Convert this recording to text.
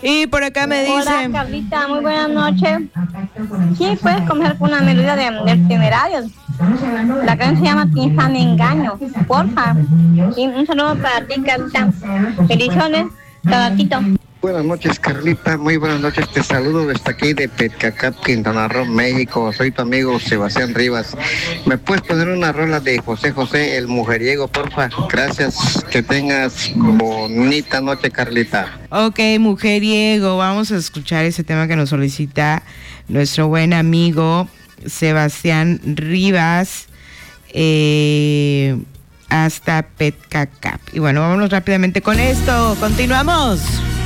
Y por acá me Hola, dicen... Carlita, muy buenas noches. Sí, puedes comer una melodía del Temerarios. La canción se llama Piensan Engaño, porfa. Y un saludo para ti, Carlita. Bendiciones, Tabatito. Buenas noches, Carlita. Muy buenas noches. Te saludo desde aquí de Petcacap, Quintana Roo, México. Soy tu amigo Sebastián Rivas. ¿Me puedes poner una rola de José José, el mujeriego, porfa? Gracias. Que tengas bonita noche, Carlita. Ok, mujeriego. Vamos a escuchar ese tema que nos solicita nuestro buen amigo Sebastián Rivas. Hasta Petcacap. Y bueno, vámonos rápidamente con esto. Continuamos.